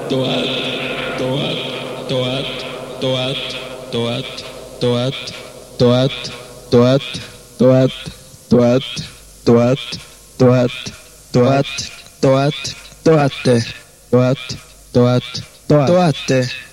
toat, toat, toat, toat, toat, toat, toat, toat, toat, toat, toat, toat, toat, toat, toate, toat, toat, toate.